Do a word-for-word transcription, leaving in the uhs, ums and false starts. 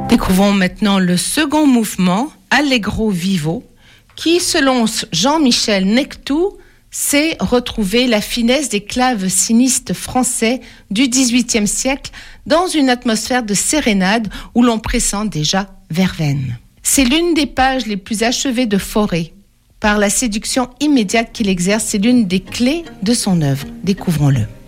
Découvrons maintenant le second mouvement, Allegro vivo, qui, selon Jean-Michel Nectou, c'est retrouver la finesse des clavecinistes français du dix-huitième siècle dans une atmosphère de sérénade où l'on pressent déjà Verveine. C'est l'une des pages les plus achevées de Fauré. Par la séduction immédiate qu'il exerce, c'est l'une des clés de son œuvre. Découvrons-le.